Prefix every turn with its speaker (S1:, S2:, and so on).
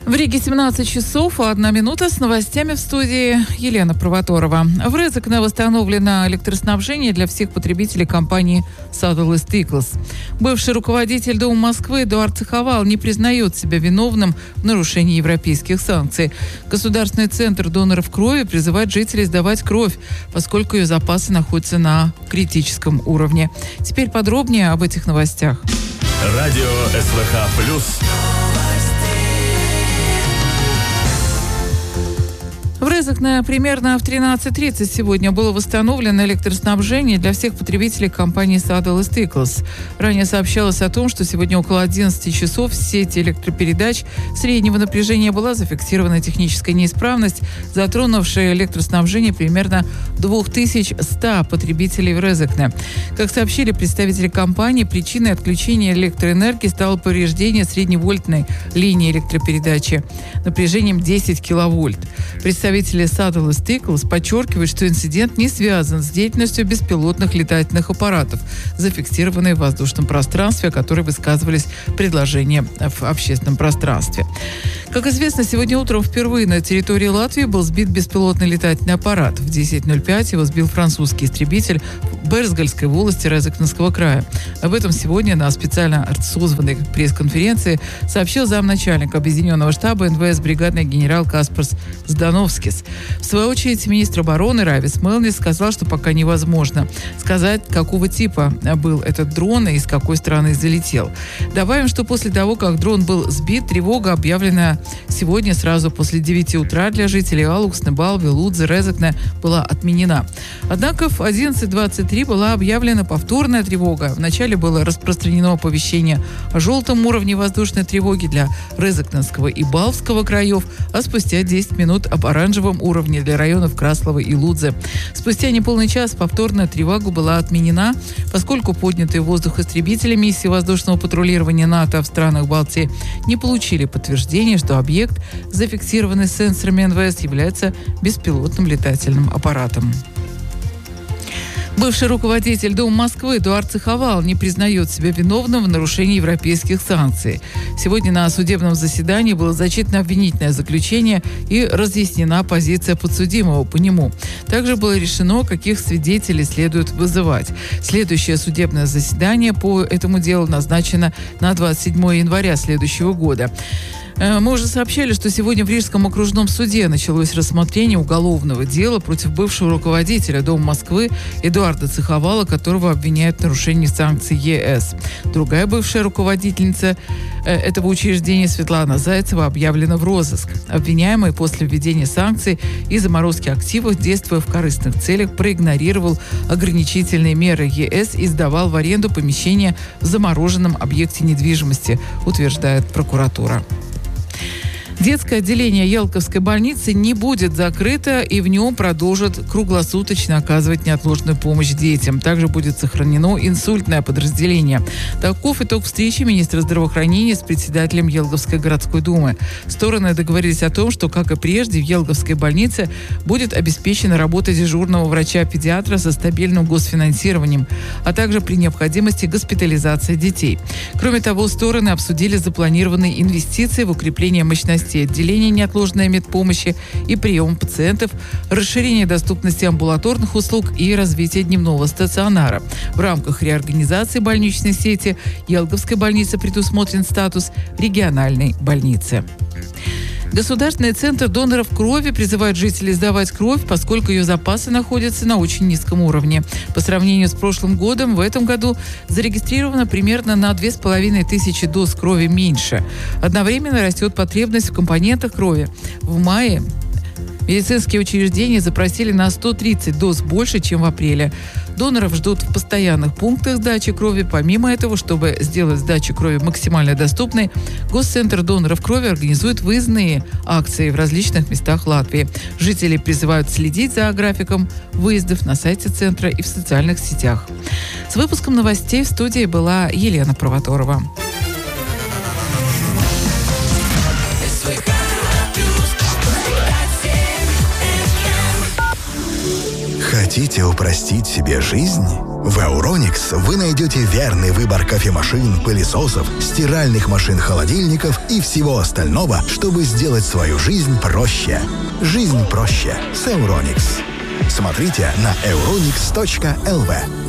S1: В Риге 17 часов 1 минута с новостями в студии Елена Провоторова. В Резекне восстановлено электроснабжение для всех потребителей компании Saddle Stickles. Бывший руководитель Дома Москвы Эдуард Цеховал не признает себя виновным в нарушении европейских санкций. Государственный центр доноров крови призывает жителей сдавать кровь, поскольку ее запасы находятся на критическом уровне. Теперь подробнее об этих новостях.
S2: Радио СВХ+.
S1: В Резекне примерно в 13:30 сегодня было восстановлено электроснабжение для всех потребителей компании Saddle Stickles. Ранее сообщалось о том, что сегодня около 11 часов в сети электропередач среднего напряжения была зафиксирована техническая неисправность, затронувшая электроснабжение примерно 2100 потребителей в Резекне. Как сообщили представители компании, причиной отключения электроэнергии стало повреждение средневольтной линии электропередачи напряжением 10 киловольт. Представители Saddle Stickles подчеркивают, что инцидент не связан с деятельностью беспилотных летательных аппаратов, зафиксированные в воздушном пространстве, о которой высказывались предложения в общественном пространстве. Как известно, сегодня утром впервые на территории Латвии был сбит беспилотный летательный аппарат. В 10:05 его сбил французский истребитель в Берзгальской волости Резекненского края. Об этом сегодня на специально созванной пресс-конференции сообщил замначальника Объединенного штаба НВС бригадный генерал Каспарс Здановскис. В свою очередь, министр обороны Равис Мелнис сказал, что пока невозможно сказать, какого типа был этот дрон и из какой страны залетел. Добавим, что после того, как дрон был сбит, тревога, объявленная сегодня сразу после 9 утра для жителей Алуксны, Балви, Лудзы, Резекне, была отменена. Однако в 11:23 была объявлена повторная тревога. Вначале было распространено оповещение о желтом уровне воздушной тревоги для Резекненского и Балвского краев, а спустя 10 минут об оранжевом уровне для районов Краслова и Лудзы. Спустя неполный час повторная тревога была отменена, поскольку поднятые в воздух истребители миссии воздушного патрулирования НАТО в странах Балтии не получили подтверждения, что объект, зафиксированный сенсорами НВС, является беспилотным летательным аппаратом. Бывший руководитель Дома Москвы Эдуард Цеховал не признает себя виновным в нарушении европейских санкций. Сегодня на судебном заседании было зачитано обвинительное заключение и разъяснена позиция подсудимого по нему. Также было решено, каких свидетелей следует вызывать. Следующее судебное заседание по этому делу назначено на 27 января следующего года. Мы уже сообщали, что сегодня в Рижском окружном суде началось рассмотрение уголовного дела против бывшего руководителя Дома Москвы Эдуарда Цеховала, которого обвиняют в нарушении санкций ЕС. Другая бывшая руководительница этого учреждения Светлана Зайцева объявлена в розыск. Обвиняемый после введения санкций и заморозки активов, действуя в корыстных целях, проигнорировал ограничительные меры ЕС и сдавал в аренду помещение в замороженном объекте недвижимости, утверждает прокуратура. Детское отделение Ялтовской больницы не будет закрыто, и в нем продолжат круглосуточно оказывать неотложную помощь детям. Также будет сохранено инсультное подразделение. Таков итог встречи министра здравоохранения с председателем Елговской городской думы. Стороны договорились о том, что, как и прежде, в Елговской больнице будет обеспечена работа дежурного врача-педиатра со стабильным госфинансированием, а также при необходимости госпитализация детей. Кроме того, стороны обсудили запланированные инвестиции в укрепление мощностей отделения неотложной медпомощи и прием пациентов, расширение доступности амбулаторных услуг и развитие дневного стационара. В рамках реорганизации больничной сети Елговской больницы предусмотрен статус региональной больницы. Государственный центр доноров крови призывает жителей сдавать кровь, поскольку ее запасы находятся на очень низком уровне. По сравнению с прошлым годом, в этом году зарегистрировано примерно на 2500 доз крови меньше. Одновременно растет потребность в компонентах крови. В мае медицинские учреждения запросили на 130 доз больше, чем в апреле. Доноров ждут в постоянных пунктах сдачи крови. Помимо этого, чтобы сделать сдачу крови максимально доступной, Госцентр доноров крови организует выездные акции в различных местах Латвии. Жители призывают следить за графиком выездов на сайте центра и в социальных сетях. С выпуском новостей в студии была Елена Провоторова.
S3: Хотите упростить себе жизнь? В Euronix вы найдете верный выбор кофемашин, пылесосов, стиральных машин-холодильников и всего остального, чтобы сделать свою жизнь проще. Жизнь проще с Euronix. Смотрите на euronix.lv.